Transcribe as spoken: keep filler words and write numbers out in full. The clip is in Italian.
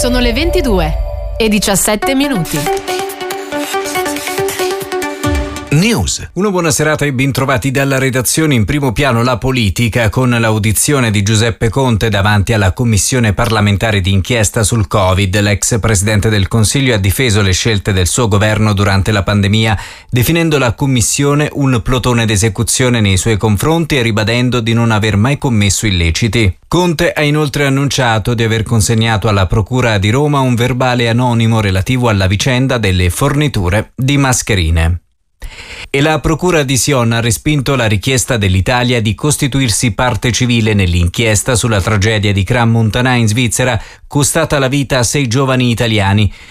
Sono le ventidue e diciassette minuti. News. Una buona serata e bentrovati dalla redazione. In primo piano la politica, con l'audizione di Giuseppe Conte davanti alla commissione parlamentare di inchiesta sul Covid. L'ex presidente del Consiglio ha difeso le scelte del suo governo durante la pandemia, definendo la commissione un plotone d'esecuzione nei suoi confronti e ribadendo di non aver mai commesso illeciti. Conte ha inoltre annunciato di aver consegnato alla Procura di Roma un verbale anonimo relativo alla vicenda delle forniture di mascherine. E la Procura di Sion ha respinto la richiesta dell'Italia di costituirsi parte civile nell'inchiesta sulla tragedia di Crans-Montana in Svizzera, costata la vita a sei giovani italiani.